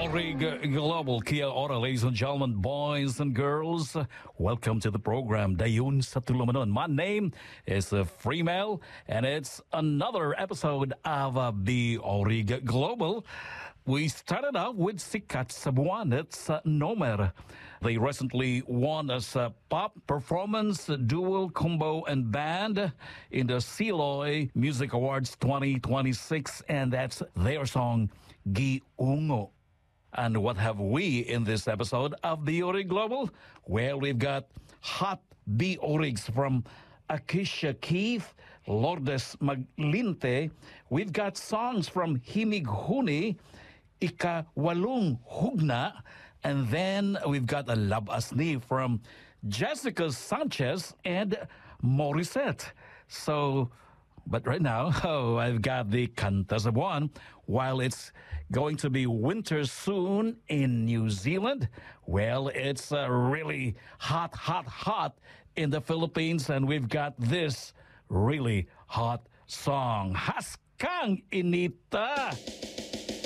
Orig Global Kia Ora, ladies and gentlemen, boys and girls. Welcome to the program, Dayun sa Tulumanon. My name is Freemel, and it's another episode of the Orig Global. We started out with Sikat sa Buwan. It's Nomer. They recently won as a pop performance dual combo and band in the Siloy Music Awards 2026, and that's their song, Gi Ungo. And what have we in this episode of the Orig Global? Well, we've got hot B-Origs from Akisha Keith, Lourdes Maglinte. We've got songs from Himig Huni, Ika Walung Hugna, and then we've got a Lab Asni from Jessica Sanchez and Morissette. So, but right now, I've got the Kanta sa Buwan. While it's going to be winter soon in New Zealand, well, it's really hot in the Philippines, and we've got this really hot song, Haskang Inita.